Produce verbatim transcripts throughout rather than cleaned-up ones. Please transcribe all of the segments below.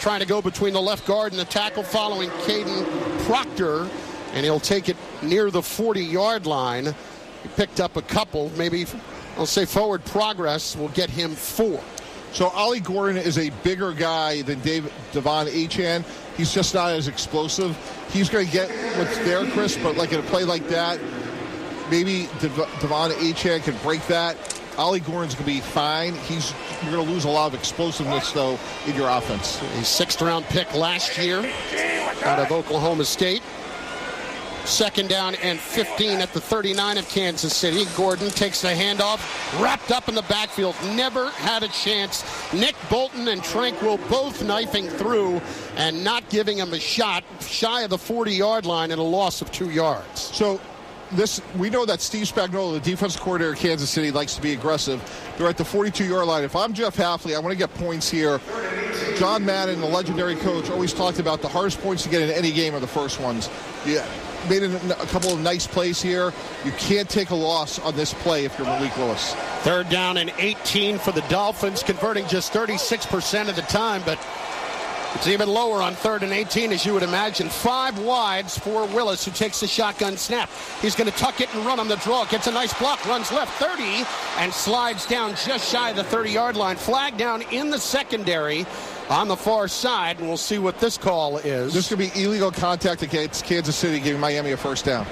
trying to go between the left guard and the tackle following Caden Proctor, and he'll take it near the forty-yard line. He picked up a couple, maybe, I'll say forward progress will get him four. So Ollie Gordon is a bigger guy than Dave, Devon Achane. He's just not as explosive. He's going to get what's there, Chris, but like in a play like that, maybe Dev- Devon Achane can break that. Ollie Gordon's going to be fine. He's You're going to lose a lot of explosiveness, though, in your offense. A sixth-round pick last year out of Oklahoma State. Second down and fifteen at the thirty-nine of Kansas City. Gordon takes the handoff, wrapped up in the backfield. Never had a chance. Nick Bolton and Tranquil both knifing through and not giving him a shot, shy of the forty-yard line, and a loss of two yards. So this, we know that Steve Spagnuolo, the defensive coordinator of Kansas City, likes to be aggressive. They're at the forty-two-yard line. If I'm Jeff Hafley, I want to get points here. John Madden, the legendary coach, always talked about the hardest points to get in any game are the first ones. Yeah. Made a, a couple of nice plays here. You can't take a loss on this play if you're Malik Willis. Third down and eighteen for the Dolphins, converting just thirty-six percent of the time, but it's even lower on third and eighteen, as you would imagine. Five wides for Willis, who takes the shotgun snap. He's going to tuck it and run on the draw. Gets a nice block, runs left thirty, and slides down just shy of the thirty-yard line. Flag down in the secondary on the far side, and we'll see what this call is. This could be illegal contact against Kansas City, giving Miami a first down.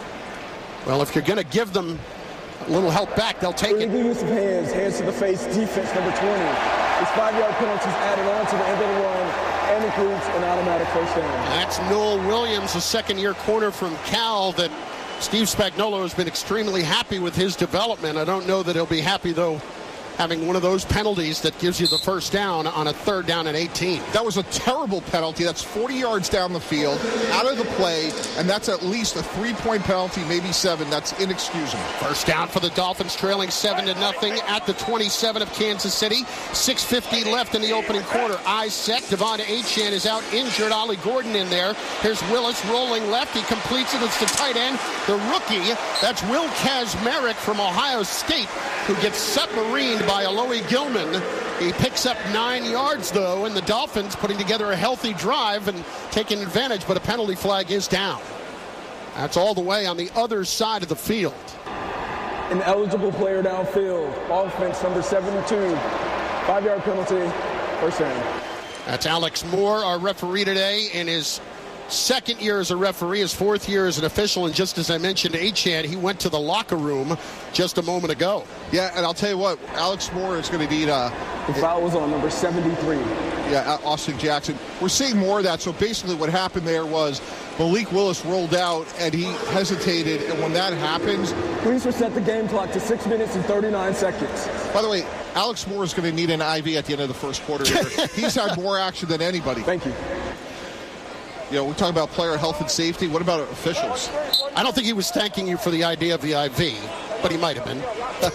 Well, if you're going to give them a little help back, they'll take it. Illegal use of hands, hands to the face, defense number twenty. It's five-yard penalties added on to the end of the run and includes an automatic first down. That's Noel Williams, a second-year corner from Cal that Steve Spagnuolo has been extremely happy with his development. I don't know that he'll be happy, though, having one of those penalties that gives you the first down on a third down and eighteen. That was a terrible penalty. That's forty yards down the field, out of the play, and that's at least a three-point penalty, maybe seven. That's inexcusable. First down for the Dolphins, trailing seven to nothing at the twenty-seven of Kansas City. six fifty left in the opening quarter. Eyes set. Devon Achane is out injured. Ollie Gordon in there. Here's Willis rolling left. He completes it. It's the tight end, the rookie. That's Will Kazmarek from Ohio State, who gets submarined by Alohi Gilman. He picks up nine yards, though, and the Dolphins putting together a healthy drive and taking advantage, but a penalty flag is down. That's all the way on the other side of the field. An eligible player downfield. Offense number seventy-two. Five-yard penalty. First down. That's Alex Moore, our referee today, in his second year as a referee, his fourth year as an official, and just as I mentioned, Achane, he went to the locker room just a moment ago. Yeah, and I'll tell you what, Alex Moore is going to need a... The foul was on number seventy-three. Yeah, Austin Jackson. We're seeing more of that, so basically what happened there was Malik Willis rolled out, and he hesitated, and when that happens... Please reset the game clock to six minutes and thirty-nine seconds. By the way, Alex Moore is going to need an I V at the end of the first quarter here. He's had more action than anybody. Thank you. You know, we talk about player health and safety. What about officials? I don't think he was thanking you for the idea of the I V, but he might have been.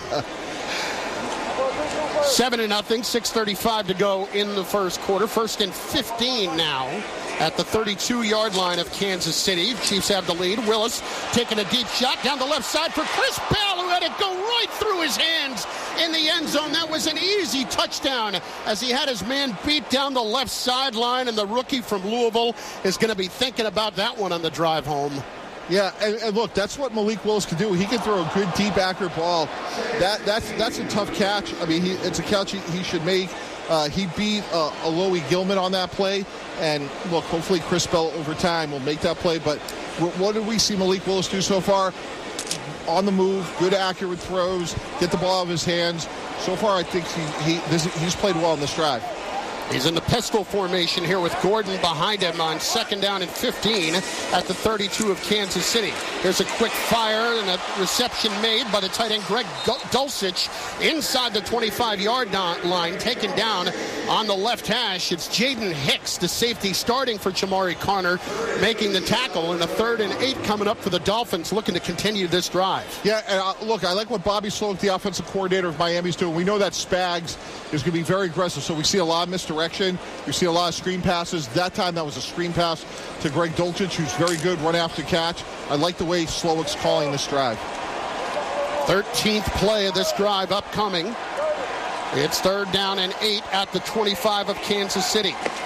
Seven to nothing, six thirty-five to go in the first quarter. First and fifteen now at the thirty-two-yard line of Kansas City. Chiefs have the lead. Willis taking a deep shot down the left side for Chris Bell, who had it go right through his hands in the end zone. That was an easy touchdown as he had his man beat down the left sideline, and the rookie from Louisville is going to be thinking about that one on the drive home. Yeah, and, and look, that's what Malik Willis can do. He can throw a good, deep, accurate ball. That that's that's a tough catch. I mean, he, it's a catch he, he should make. Uh, he beat uh, Alohi Gilman on that play. And look, hopefully Chris Bell over time will make that play. But what did we see Malik Willis do so far? On the move, good, accurate throws, get the ball out of his hands. So far, I think he, he this, he's played well in this drive. He's in the pistol formation here with Gordon behind him on second down and fifteen at the thirty-two of Kansas City. Here's a quick fire and a reception made by the tight end Greg Dulcich inside the twenty-five-yard line, taken down on the left hash. It's Jaden Hicks, the safety, starting for Chamari Connor, making the tackle, and a third and eight coming up for the Dolphins, looking to continue this drive. Yeah, and uh, look, I like what Bobby Sloak, the offensive coordinator of Miami, is doing. We know that Spags is going to be very aggressive, so we see a lot of misdirection. We see a lot of screen passes. That time, that was a screen pass to Greg Dulcich, who's very good run after catch. I like the way Slowick's calling this drive. thirteenth play of this drive upcoming. It's third down and eight at the twenty-five of Kansas City.